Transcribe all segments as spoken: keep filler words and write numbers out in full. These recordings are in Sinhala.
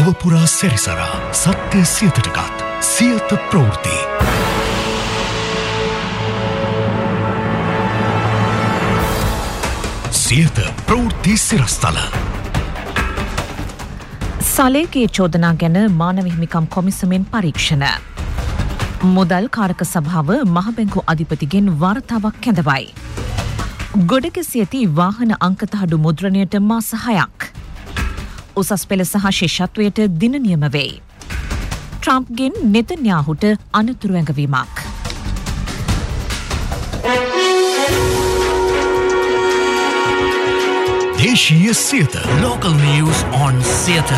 ලොවපුරා සැරිසරා සත්‍ය සියතටගත් සියත ප්‍රවෘත්ති. සියත ප්‍රවෘත්ති සිරස්තල. සලේගේ චෝදනා ගැන මානව හිමිකම් කොමිසමෙන් පරීක්ෂණ. මුදල් කාරක සභාව මහබැංකු අධිපතිගෙන් වාර්තාවක් කැඳවයි. ගොඩගැසී ඇති වාහන අංකතහඩු මුද්‍රණයට මාස හයක්. උසස් පෙළ සහ ශිෂ්‍යත්වයට දින නියම වෙයි. ට්‍රම්ප්ගෙන් නෙතන්යාහුට අනතුරු ඇඟවීමක්. දේශීය Siyatha local news on Siyatha.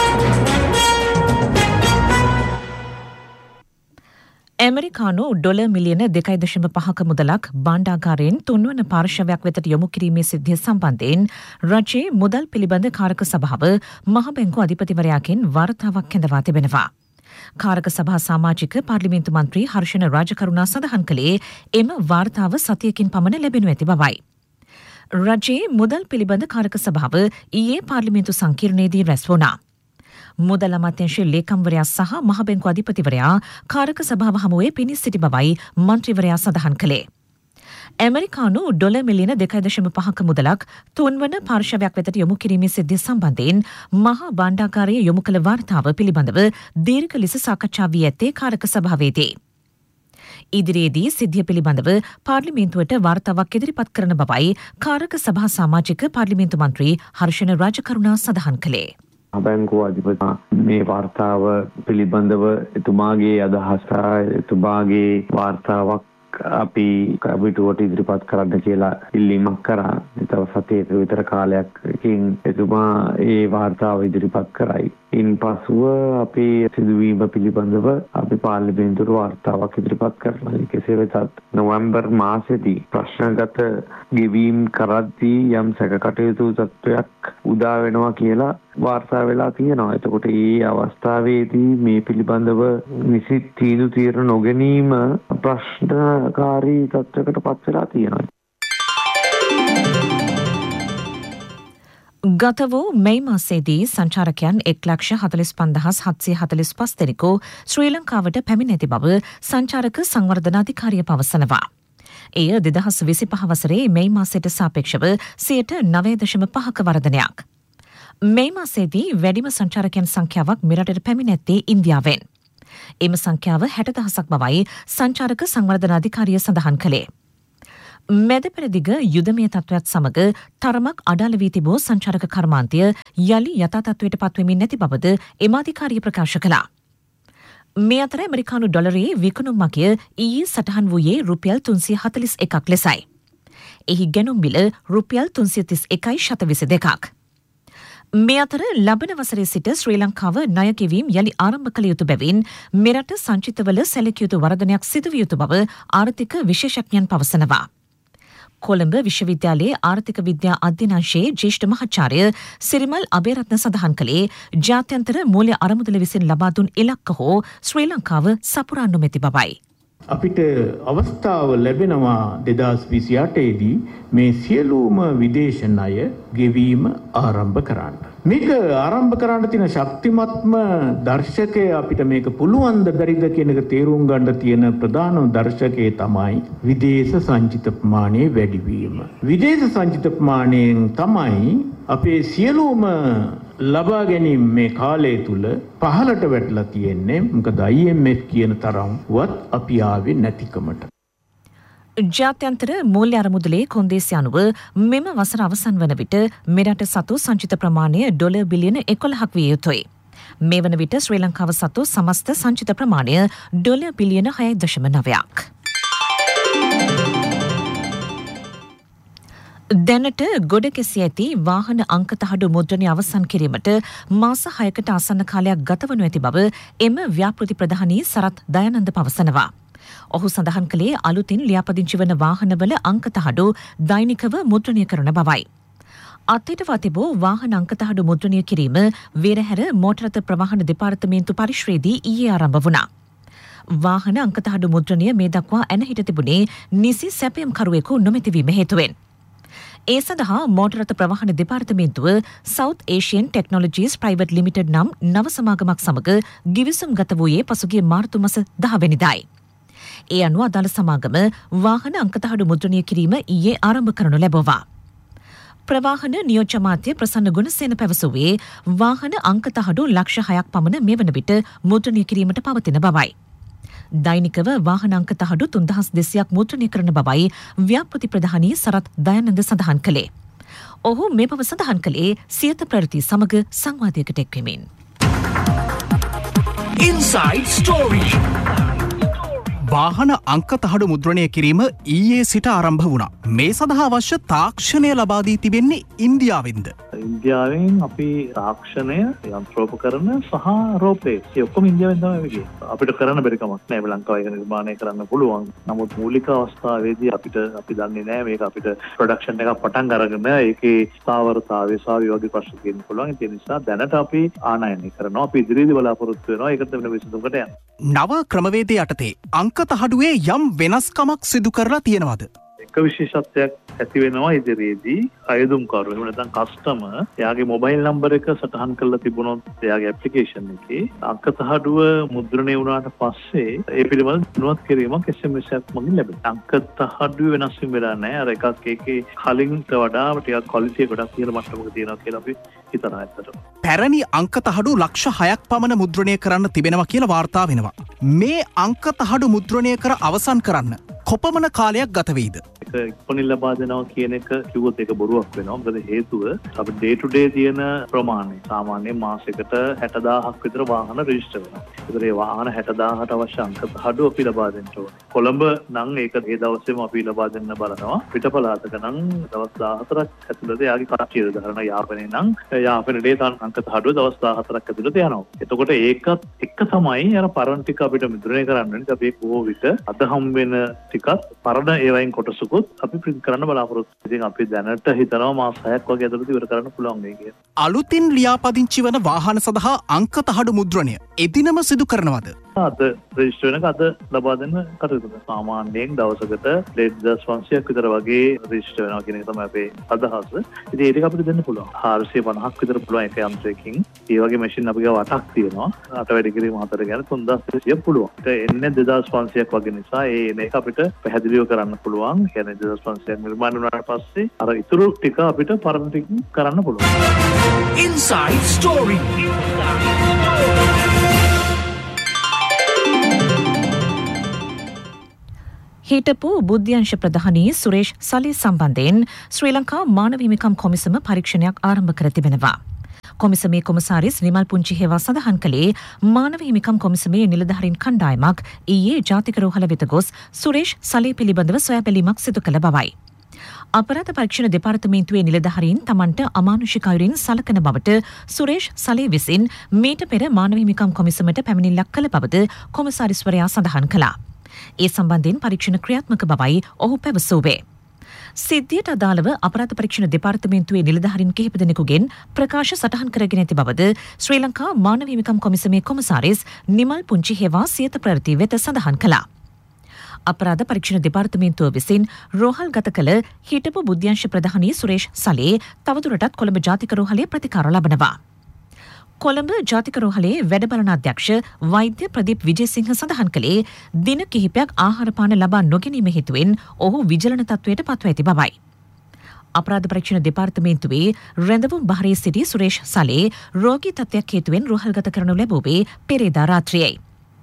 ඇමරිකානු ඩොලර් මිලියන දෙකයි දශම පහක මුදලක් භාණ්ඩාගාරයෙන් තුන්වන පාර්ශවයක් වෙතට යොමු කිරීමේ සිද්ධිය සම්බන්ධයෙන් රජයේ මුදල් පිළිබඳ කාරක සභාව මහබැංකු අධිපතිවරයාගෙන් වාර්තාවක් කැඳවා තිබෙනවා. කාරක සභා සමාජික පාර්ලිමේන්තු මන්ත්‍රී හර්ෂණ රාජකරුණා සඳහන් කළේ එම වාර්තාව සතියකින් පමණ ලැබෙනු ඇති බවයි. රජයේ මුදල් පිළිබඳ කාරක සභාව ඊයේ පාර්ලිමේන්තු සංකීර්ණයේදී රැස් වුණා. මුදල් අමාත්‍යාංශයේ ලේකම්වරයා සහ මහබැංකු අධිපතිවරයා කාරක සභාව හමුවේ පිණිස් සිටි බවයි මන්ත්‍රීවරයා සඳහන් කළේ. ඇමරිකානු ඩොලර් මිලියන දෙකයි දශම පහක මුදලක් තුන්වන පාර්ශවයක් වෙතට යොමු කිරීමේ සිද්ධිය සම්බන්ධයෙන් මහා භාණ්ඩාගාරයේ යොමු කළ වාර්තාව පිළිබඳව දීර්ඝ ලෙස සාකච්ඡා වී ඇත්තේ කාරක සභාවේදී. ඉදිරියේදී සිද්ධිය පිළිබඳව පාර්ලිමේන්තුවට වාර්තාවක් ඉදිරිපත් කරන බවයි කාරක සභා සමාජික පාර්ලිමේන්තු මන්ත්‍රී හර්ෂණ රාජකරුණා සඳහන් කළේ. බැංකුව අධිපති මේ වාර්තාව පිළිබඳව එතුමාගේ අදහස එතුමාගේ වාර්තාවක් අපි කමිටුවට ඉදිරිපත් කරන්න කියලා ඉල්ලීමක් කරා. තව සතියක විතර කාලයකින් එතුමා ඒ වාර්තාව ඉදිරිපත් කරයි. ඉන්පසුව අපේ සිදුවීම පිළිබඳව අපි පාර්ලිමේන්තුවට වාර්තාවක් ඉදිරිපත් කරනවා. කෙසේ වෙතත් නොවැම්බර් මාසෙදී ප්‍රශ්නගත ගෙවීම් කරද්දී යම් සැකකටයුතු තත්ත්වයක් උදා වෙනවා කියලා වාර්තා වෙලා තියෙනවා. එතකොට මේ අවස්ථාවේදී මේ පිළිබඳව නිසි තීන්දුව తీරන නොගැනීම ප්‍රශ්නකාරී තත්ත්වයකට පත් වෙලා තියෙනවා. ගත වූ මේ මාසයේදී සංචාරකයන් එක් ලක්ෂ හතළිස් පන්දහස් හත්සිය හතළිස් පහ දෙනෙකු ශ්‍රී ලංකාවට පැමිණ ඇති බව සංචාරක සංවර්ධන අධිකාරිය පවසනවා. එය දෙදහස් විසිපහ වසරේ මේ මාසයට සාපේක්ෂව සියයට නවය දශම පහක වර්ධනයක්. මේ මාසයේදී වැඩිම සංචාරකයන් සංඛ්‍යාවක් මෙරටට පැමිණ ඇත්තේ ඉන්දියාවෙන්. එම සංඛ්‍යාව හැට දහසක් බවයි සංචාරක සංවර්ධන අධිකාරිය සඳහන් කළේ. මැද පෙරදිග යුදමය තත්ත්වයක් සමග තරමක් අඩාල වී තිබූ සංචාරක කර්මාන්තය යළි යථා තත්ත්වයට පත්වෙමින් නැති බවද එම අධිකාරිය ප්‍රකාශ කළා. මේ අතර ඇමරිකානු ඩොලරයේ විකුණුම් මගය ඊයේ සටහන් වූයේ රුපියල් තුන්සිය හතළිස් එකක් ලෙසයි. එහි ගැනුම් මිල රුපියල් තුන්සිය තිස් එකයි ශත විසි දෙකක්. මේ අතර ලබන වසරේ සිට ශ්‍රී ලංකාව ණය ගෙවීම් යළි ආරම්භ කළ යුතු බැවින් මෙරට සංචිතවල සැලකිය යුතු වර්ධනයක් සිදුවිය යුතු බව ආර්ථික විශේෂඥයන් පවසනවා. කොළඹ විශ්වවිද්‍යාලයේ ආර්ථික විද්‍යා අධ්‍යනාංශයේ ජ්‍යෙෂ්ඨ මහාචාර්ය සිරිමල් අබේරත්න සඳහන් කළේ ජාත්‍යන්තර මූල්‍ය අරමුදල විසින් ලබා දුන් ඉලක්ක හෝ ශ්‍රී ලංකාව සපුරා නොමැති බවයි. අපිට අවස්ථාව ලැබෙනවා දෙදහස් විසි අටේදී මේ සියලුම විදේශ ණය ගෙවීම ආරම්භ කරන්න. මේක ආරම්භ කරන්න තියෙන ශක්තිමත්ම දර්ශකය අපිට මේක පුළුවන්ද බැරිද කියන එක තේරුම් ගන්න තියෙන ප්‍රධානම දර්ශකය තමයි විදේශ සංචිත ප්‍රමාණය වැඩිවීම. විදේශ සංචිත ප්‍රමාණයෙන් තමයි අපේ සියලුම ලබා ගැනීම මේ කාලය තුල පහළට වැටලා තියෙන්නේ. මොකද I M F කියන තරම්වත් අපි ආවේ නැතිකමට. ජාත්‍යන්තර මූල්‍ය අරමුදලේ කොන්දේසි අනුව මෙම වසර අවසන් වන විට මෙරට සතු සංචිත ප්‍රමාණය ඩොලර් බිලියන එකොළහක් විය යුතුයි. මේ වන විට ශ්‍රී ලංකාව සතු සමස්ත සංචිත ප්‍රමාණය ඩොලර් බිලියන හයයි දශම නවයක්. දැනට ගොඩගැසී ඇති වාහන අංකතහඩු මුද්‍රණය අවසන් කිරීමට මාස හයකට ආසන්න කාලයක් ගතවනු ඇති බව එම ව්‍යාපෘති ප්‍රධානී සරත් දයානන්ද පවසනවා. ඔහු සඳහන් කළේ අලුතින් ලියාපදිංචි වන වාහනවල අංකතහඩු දෛනිකව මුද්‍රණය කරන බවයි. අත්හිටවා තිබූ වාහන අංකතහඩු මුද්‍රණය කිරීම වේරහැර මෝටරත ප්‍රවාහන දෙපාර්තමේන්තු පරිශ්‍රයේදී ඊයේ ආරම්භ වුණා. වාහන අංකතහඩු මුද්‍රණය මේ දක්වා ඇනහිට තිබුණේ නිසි සැපයම්කරුවෙකු නොමැතිවීම හේතුවෙන්. ඒ සඳහා මෝටර් රථ ප්‍රවාහන දෙපාර්තමේන්තුව සවුත් ඒෂියන් ටෙක්නොලොජීස් ප්‍රයිවට් ලිමිටඩ් නම් නව සමාගමක් සමග ගිවිසුම් ගත වූයේ පසුගිය මාර්තු මාස දහ වෙනිදායි. ඒ අනුව අදාළ සමාගම වාහන අංකතහඩු මුද්‍රණය කිරීම ඊයේ ආරම්භ කරනු ලැබුවා. ප්‍රවාහන නියෝජ්‍ය අමාත්‍ය ප්‍රසන්න ගුණසේන පැවසුවේ වාහන අංකතහඩු ලක්ෂ හයක් පමණ මෙවන විට මුද්‍රණය කිරීමට පවතින බවයි. දෛනිකව වාහන අංකතහඩු තුන්දහස් දෙසියක් මුද්‍රණය කරන බවයි ව්‍යාපෘති ප්‍රධානී සරත් දයානන්ද සඳහන් කළේ. ඔහු මේ බව සඳහන් කළේ සියත ප්‍රවෘත්ති සමග සංවාදයකට එක්වෙමින්. Inside Story. වාහන අංකතහඩු මුද්‍රණය කිරීම ඊයේ සිට ආරම්භ වුණා. මේ සඳහා අවශ්‍ය තාක්ෂණය ලබා දී තිබෙන්නේ ඉන්දියාවෙන්ද? ඉන්දියාවෙන් අපි තාක්ෂණය, යන්ත්‍රෝපකරණ සහ රෝපේ ඒ ඔක්කොම ඉන්දියාවෙන් තමයි වෙන්නේ. අපිට කරන්න බැරි කමක් නැහැ. ලංකාවේ ඒක නිර්මාණය කරන්න පුළුවන්. නමුත් මූලික අවස්ථාවේදී අපිට අපි දන්නේ නැහැ මේක අපිට ප්‍රොඩක්ෂන් එකක් පටන් අරගෙන ඒකේ ස්ථාවරතාවය සහ විවගේ ප්‍රශ්න තියෙන්න පුළුවන්. ඒ නිසා දැනට අපි ආනයනය කරනවා. අපි ඉදිරියේදී බලාපොරොත්තු වෙනවා ඒකට වෙන විසඳුමකට යන්න. නව ක්‍රමවේදය යටතේ අංකතහඩුවේ යම් වෙනස්කමක් සිදු කරලා තියෙනවද? එක විශේෂත්වයක් ඇති වෙනවා ඉදිරියේදී අයදුම්කරු එහෙම නැත්නම් කස්ටමර් එයාගේ මොබයිල් නම්බර් එක සටහන් කරලා තිබුණොත් එයාගේ ඇප්ලිකේෂන් එකේ අංකතහඩුව මුද්‍රණය වුණාට පස්සේ ඒ පිළිබඳව දැනුවත් කිරීමක් එස් එම් එස් එකක් මගින් ලැබෙනවා. අංකතහඩුව වෙනස් වෙලා නැහැ. අර එකක් ඒකේ කලින්ට වඩා ටිකක් ක්වොලිටි එක ගොඩක් ඉහළ මට්ටමක තියෙනවා කියලා අපි හිතනවා ඇත්තටම. පැරණි අංකතහඩු ලක්ෂ හයක් පමණ මුද්‍රණය කරන්න තිබෙනවා කියලා වාර්තා වෙනවා. මේ අංකතහඩු මුද්‍රණය කර අවසන් කරන්න කොපමණ කාලයක් ගත වෙයිද? ඒක ඉක්මනින් ලබා දෙනවා කියන එක කිව්වොත් ඒක බොරුවක් වෙනවා. මොකද හේතුව අපි ඩේ ටු ඩේ තියෙන ප්‍රමාණය සාමාන්‍යයෙන් මාසෙකට හැට දාහක් විතර වාහන රෙජිස්ටර් වෙනවා. ඒතර ඒ වාහන හැට දාහට අවශ්‍ය අංකතහඩු අපි ලබා දෙන්න ඕනේ. කොළඹ නම් ඒක ඒ දවසේම අපි ලබා දෙන්න බලනවා. පිටපළාතක නම් දවස් දාහතරක් ඇතුළත යාගේ කාර්යය දරන යාපනයේ නම් යාපනයේ තන අංකතහඩුව දවස් දාහතරක් ඇතුළත යනවා. එතකොට ඒකත් එක තමයි අර පරණ ටික අපිට මුද්‍රණය කරන්න වෙන්නේ. අපි බොහෝ විට අද හම් වෙන ටිකත් පරණ ඒවායින් කොටසකුත් අපි ප්‍රින්ට් කරන්න බලාපොරොත්තු. ඉතින් අපි දැනට හිතනවා මාස හයක් වගේ ඇතුළත ඉවර කරන්න පුළුවන් මේ කියන. අලුතින් ලියාපදිංචි වන වාහන සඳහා අංකතහඩු මුද්‍රණය එදිනම සිදු කරනවද? අද රෙජිස්ටර් වෙනක අද ලබා දෙන්න කටයුතු කරනවා. සාමාන්‍යයෙන් දවසකට දෙදාස් පන්සියයක් විතර වගේ රෙජිස්ටර් වෙනවා කියන එක තමයි අපේ අදහස. ඉතින් ඒක අපිට දෙන්න පුළුවන්. හාරසිය පනහක් විතර පුළුවන් එක යන්ත්‍රයකින්. ඒ වගේ මැෂින් අපි ගාව අටක් තියෙනවා. අට වැඩි කිරීම හතර ගැන තුන්දාස් දෙසිය පුළුවන්. ඒක එන්නේ දෙදාස් පන්සියයක් වගේ නිසා ඒ එන එක අපිට පැහැදිලිව කරන්න පුළුවන්. කියන්නේ දෙදාස් පන්සියයක් නිර්මාණය වුණාට පස්සේ අර ඉතුරු ටික අපිට පරණ ටික කරන්න පුළුවන්. Inside Story. හිටපු බුද්ධ්‍යංශ ප්‍රධානී සුරේෂ් සලේ සම්බන්ධයෙන් ශ්‍රී ලංකා මානව හිමිකම් කොමිසම පරීක්ෂණයක් ආරම්භ කර තිබෙනවා. කොමිසමේ කොමසාරිස් විමල් පුංචිහේවා සඳහන් කළේ මානව හිමිකම් කොමිසමේ නිලධාරීන් කණ්ඩායමක් ඊයේ ජාතික රෝහල වෙත ගොස් සුරේෂ් සලේ පිළිබඳව සොයා බැලීමක් සිදු කළ බවයි. අපරාධ පරීක්ෂණ දෙපාර්තමේන්තුවේ නිලධාරීන් තමන්ට අමානුෂික අයුරින් සලකන බවට සුරේෂ් සලේ විසින් මීට පෙර මානව හිමිකම් කොමිසමට පැමිණිල්ලක් කළ බවද කොමසාරිස්වරයා සඳහන් කළා. ඒ සම්බන්ධයෙන් පරීක්ෂණ ක්‍රියාත්මක බවයි ඔහු පැවසුවේ. සිද්ධියට අදාළව අපරාධ පරීක්ෂණ දෙපාර්තමේන්තුවේ නිලධාරීන් කිහිප දෙනෙකුගෙන් ප්‍රකාශ සටහන් කරගෙන ඇති බවද ශ්‍රී ලංකා මානව හිමිකම් කොමිසමේ කොමසාරිස් නිමල් පුංචිහේවා සියත ප්‍රවෘත්ති වෙත සඳහන් කළා. අපරාධ පරීක්ෂණ දෙපාර්තමේන්තුව විසින් රෝහල් ගත කළ හිටපු බුද්ධ්‍යංශ ප්‍රධානී සුරේෂ් සලේ තවදුරටත් කොළඹ ජාතික රෝහලේ ප්‍රතිකාර ලබනවා. කොළඹ ජාතික රෝහලේ වැඩබලන අධ්‍යක්ෂ වෛද්‍ය ප්‍රදීප් විජේසිංහ සඳහන් කළේ දින කිහිපයක් ආහාර පාන ලබා නොගැනීම හේතුවෙන් ඔහු විජලන තත්වයට පත්ව ඇති බවයි. අපරාධ පරීක්ෂණ දෙපාර්තමේන්තුවේ රැඳවුම් බහරේ සිටි සුරේෂ් සලේ රෝගී තත්ත්වයක් හේතුවෙන් රෝහල්ගත කරනු ලැබුවේ පෙරේදා රාත්‍රියයි.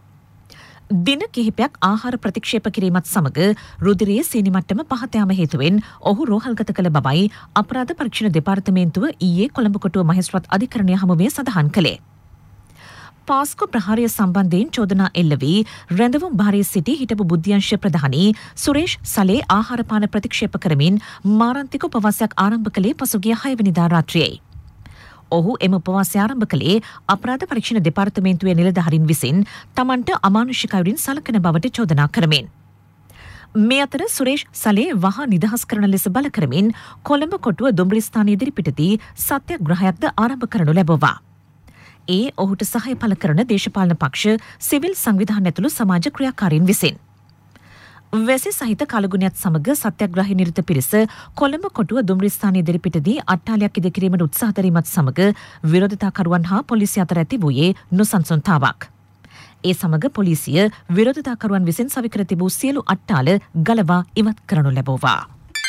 දින කිහිපයක් ආහාර ප්‍රතික්ෂේප කිරීමත් සමග රුධිරයේ සීනි මට්ටම පහත යාම හේතුවෙන් ඔහු රෝහල්ගත කළ බවයි අපරාධ පරීක්ෂණ දෙපාර්තමේන්තුව ඊයේ කොළඹ කොටුව මහේස්ත්‍රාත් අධිකරණය හමුවේ සඳහන් කළේ. පාස්කු ප්‍රහාරය සම්බන්ධයෙන් චෝදනා එල්ල වී රැඳවුම් භාරයේ සිටි හිටපු බුද්ධ්‍යංශ ප්‍රධානී සුරේෂ් සලේ ආහාර පාන ප්‍රතික්ෂේප කරමින් මාරාන්තික උපවාසයක් ආරම්භ කළේ පසුගිය හයවැනිදා රාත්‍රියයි. ඔහු එම උපවාසය ආරම්භ කළේ අපරාධ පරීක්ෂණ දෙපාර්තමේන්තුවේ නිලධාරීන් විසින් තමන්ට අමානුෂික අයුරින් සලකන බවට චෝදනා කරමින්. මේ අතර සුරේෂ් සලේ වහා නිදහස් කරන ලෙස බල කරමින් කොළඹ කොටුව දුම්රිය ස්ථානයේ ඉදිරිපිටදී සත්‍යග්‍රහයක්ද ආරම්භ කරනු ලැබුවා. ඒ ඔහුට සහාය පළ කරන දේශපාලන පක්ෂ සිවිල් සංවිධාන ඇතුළු සමාජ ක්‍රියාකාරීන් විසින්. වැසි සහිත කලගුණයත් සමග සත්‍යග්‍රාහී නිරත පිරිස කොළඹ කොටුව දුම්රිස්ථානයේ ඉදිරිපිටදී අට්ටාලියක් ඉදිකිරීමට උත්සාහ දැරීමත් සමග විරෝධතාකරුවන් හා පොලිසිය අතර ඇති වූයේ නොසන්සුන්තාවක්. ඒ සමග පොලිසිය විරෝධතාකරුවන් විසින් සවි කර තිබූ සියලු අට්ටාල ගලවා ඉවත් කරනු ලැබුවා.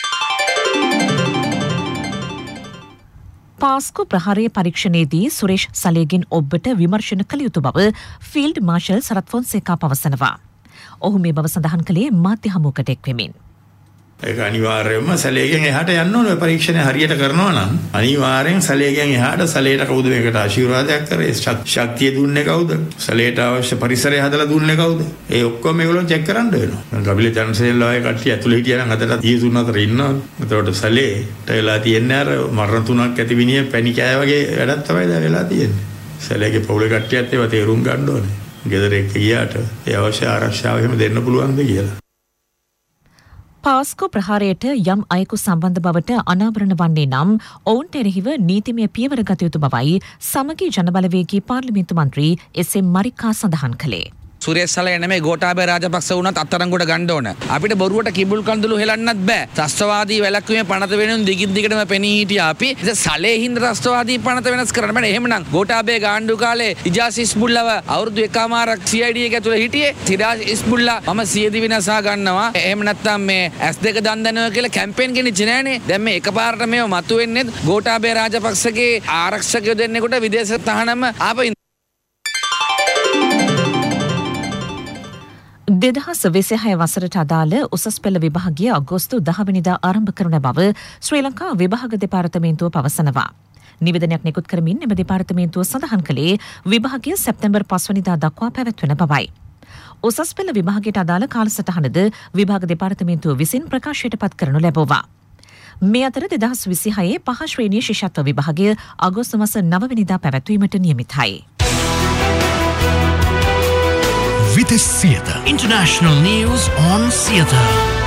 පාස්කු ප්‍රහාරයේ පරීක්ෂණයේදී සුරේෂ් සලේගෙන් ඔබට විමර්ශන කළ යුතු බව ෆීල්ඩ් මාර්ෂල් සරත් ෆොන්සේකා පවසනවා. ඔහු මේ බව සඳහන් කළේ මාධ්‍ය හමුවකට එක්වෙමින්. ඒක අනිවාර්යයෙන්ම සැලේගෙන් එහාට යන්න ඕනේ. පරීක්ෂණය හරියට කරනවා නම් අනිවාර්යෙන් සැලේගෙන් එහාට සැලේට කවුද මේකට ආශිර්වාදයක් කරේ? ශක්තිය දුන්නේ කවුද? සැලේට අවශ්‍ය පරිසරය හදලා දුන්නේ කවුද? ඒ ඔක්කොම මේගොල්ලෝ චෙක් කරන්න වෙනවා. ගබිලේ චන්සේල්ලා ඒ කට්ටිය ඇතුළේ හිටියා නම් අදට ඊයේ තුන අතර ඉන්නවා. එතකොට සැලේට වෙලා තියෙන්නේ අර මරණ තුනක් ඇති විනිය පැණි කෑ වගේ වැඩක් තමයි දැන් වෙලා තියෙන්නේ. සැලේගේ පවුලේ කට්ටියත් ඒවා තේරුම් ගන්න ඕනේ. ගෙදර එක්ක ගියාට ඒ අවශ්‍ය ආරක්ෂාව එහෙම දෙන්න පුළුවන්ද කියලා. පාස්කෝ ප්‍රහාරයට යම් අයෙකු සම්බන්ධ බවට අනාවරණ වන්නේ නම් ඔවුන්ට එරෙහිව නීතිමය පියවර ගත යුතු බවයි සමගී ජනබලවේගී පාර්ලිමේන්තු මන්ත්‍රී එස් එම් මරිකා සඳහන් කළේ. සුරේෂ් සලේ නෙමෙයි ගෝඨාභය රාජපක්ෂ වුණත් අත්අඩංගුවට ගන්න ඕන. අපිට බොරුවට කිඹුල් කඳුළු හෙලන්නත් බෑ. ත්‍රස්තවාදී වැළැක්වීමේ පනත වෙනුන් දිගින් දිගටම පෙනී හිටියා අපි. ඉතින් සලේ හින්දා ත්‍රස්තවාදී පනත වෙනස් කරන්න බෑ. එහෙමනම් ගෝඨාභය ගාණ්ඩු කාලේ ඉජාස් ඉස්මුල්ලාව අවුරුදු එකමාරක් සී ආයි ඩී එක ඇතුළේ හිටියේ. තිරාජ් ඉස්මුල්ලා මම සියදි විනාසා ගන්නවා. එහෙම නැත්නම් මේ ඇස් දෙක දන් දෙනවා කියලා කැම්පේන් ගෙනිච්ච නෑනේ. දැන් මේ එකපාරට මේව මතුවෙන්නේ ගෝඨාභය රාජපක්ෂගේ ආරක්ෂකයෝ දෙන්නෙකුට විදේශ තහනම ආපහු දෙදහස් විසිහය වසරට අදාළ උසස් පෙළ විභාගය අගෝස්තු දහවැනිදා ආරම්භ කරන බව ශ්‍රී ලංකා විභාග දෙපාර්තමේන්තුව පවසනවා. නිවේදනයක් නිකුත් කරමින් එම දෙපාර්තමේන්තුව සඳහන් කළේ විභාගය සැප්තැම්බර් පස්වැනිදා දක්වා පැවැත්වෙන බවයි. උසස් පෙළ විභාගයට අදාළ කාලසටහනද විභාග දෙපාර්තමේන්තුව විසින් ප්‍රකාශයට පත් කරනු ලැබුවා. මේ අතර දෙදහස් විසිහයේ පහ ශ්‍රේණිය ශිෂ්‍යත්ව විභාගය අගෝස්තු මාස නවවැනිදා පැවැත්වීමට නියමිතයි. Vites Theatre. International news on theatre.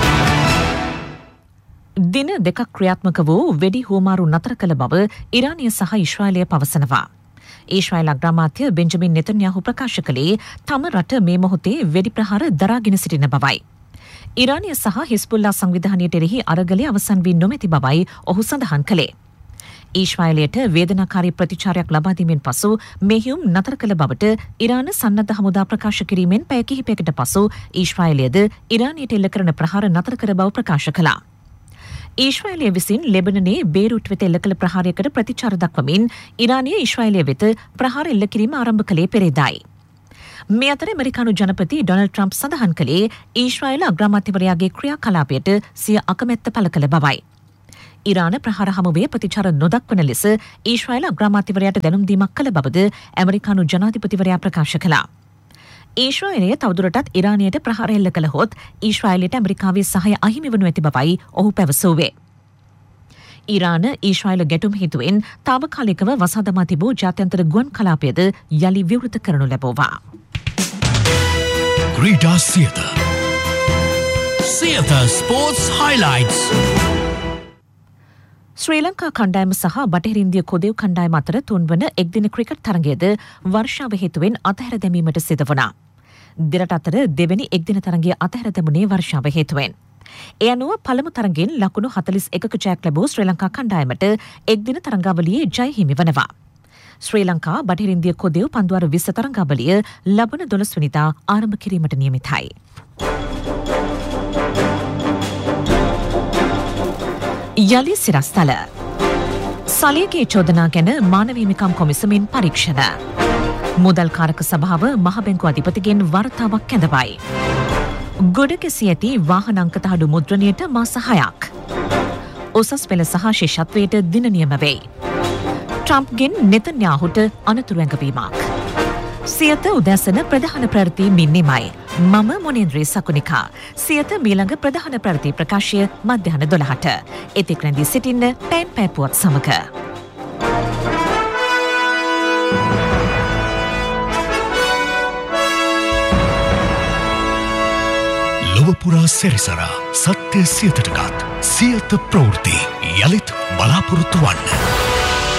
දින දෙකක් ක්‍රියාත්මක වූ වෙඩි හුවමාරු නතර කළ බව ඉරානය සහ ඊශ්‍රායලය පවසනවා. ඊශ්‍රායල් අග්‍රාමාත්‍ය බෙන්ජමින් නෙතන්යාහු ප්‍රකාශ කළේ තම රට මේ මොහොතේ වෙඩි ප්‍රහාර දරාගෙන සිටින බවයි. ඉරානය සහ හිස්බුල්ලා සංවිධානයට එරෙහි අරගලය අවසන් වී නොමැති බවයි ඔහු සඳහන් කළේ. ඊශ්‍රායලයට වේදනාකාරී ප්‍රතිචාරයක් ලබා දීමෙන් පසු මෙහියුම් නතර කළ බවට ඉරාන සන්නද්ධ හමුදා ප්‍රකාශ කිරීමෙන් පැය කිහිපයකට පසු ඊශ්‍රායලයද ඉරානයට එල්ල කරන ප්‍රහාර නතර කර බව ප්‍රකාශ කළා. ඊශ්‍රායලය විසින් ලෙබනනේ බේරුට් වෙත එල්ල කළ ප්‍රහාරයකට ප්‍රතිචාර දක්වමින් ඉරානය ඊශ්‍රායලය වෙත ප්‍රහාර එල්ල කිරීම ආරම්භ කළේ පෙරේදායි. මේ අතර ඇමරිකානු ජනපති ඩොනල්ඩ් ට්‍රම්ප් සඳහන් කළේ ඊශ්‍රායල අග්‍රාමාත්‍යවරයාගේ ක්‍රියාකලාපයට සිය අකමැත්ත පළ කළ බවයි. ඉරාන ප්‍රහාර හමුවේ ප්‍රතිචාර නොදක්වන ලෙස ඊශ්‍රායල අග්‍රාමාත්‍යවරයාට දැනුම් දීමක් කළ බවද ඇමරිකානු ජනාධිපතිවරයා ප්‍රකාශ කළා. ඊශ්‍රායලය තවදුරටත් ඉරානයට ප්‍රහාර එල්ල කළහොත් ඊශ්‍රායලයට ඇමරිකාවේ සහාය අහිමි වනු ඇති බවයි ඔහු පැවසුවේ. ඉරාන ඊශ්‍රායල ගැටුම් හේතුවෙන් තාවකාලිකව වසා දමා තිබූ ජාත්‍යන්තර ගුවන් කලාපයද යළි විවෘත කරනු ලැබුවා. Krida Theatre. Theatre Sports Highlights. ශ්‍රී ලංකා කණ්ඩායම සහ බටහිර ඉන්දිය කොදෙව් කණ්ඩායම අතර තුන්වන එක්දින ක්‍රිකට් තරගයද වර්ෂාව හේතුවෙන් අතහැර දැමීමට සිදු වුණා. දෙරට අතර දෙවැනි එක්දින තරගය අතහැර දැමුණේ වර්ෂාව හේතුවෙන්. ඒ අනුව පළමු තරගෙන් ලකුණු හතළිස් එකක ජයක් ලැබූ ශ්‍රී ලංකා කණ්ඩායමට එක්දින තරගාවලියේ ජය හිමි වනවා. ශ්‍රී ලංකා බටහිර ඉන්දිය කොදෙව් පන්දුවර විස්ස තරගාවලිය ලබන දොළොස්වැනිදා ආරම්භ කිරීමට නියමිතයි. යලි සිරස්තල සලයගේ චෝදනා ගැන මානව හිමිකම් කොමිසමෙන් පරීක්ෂණ. මුදල් කාරක සභාව මහබැංකු අධිපතිගෙන් වර්තාවක් කැඳවයි. ගොඩ කැසී ඇති වාහන අංකතහඩු මුද්‍රණයට මාස හයක්. උසස් පෙළ සහ ශිෂ්‍යත්වයට දින නියම වෙයි. ට්‍රම්ප්ගෙන් නෙතන්යාහුට අනතුරු ඇඟවීමක්. සියත උදැසන ප්‍රධාන ප්‍රවෘත්ති මින්නෙමයි. මම මොනේන්ද්‍රී සකුනිකා. සියත මීළඟ ප්‍රධාන ප්‍රවෘත්ති ප්‍රකාශය මධ්‍යහන දොළහට. එතෙක් රැඳී සිටින්න පෑන් පෑපුවත් සමග. ලොවපුරා සැරිසරා සත්‍ය සියතටගත් සියත ප්‍රවෘත්ති යළිත් බලාපොරොත්තු වන්න.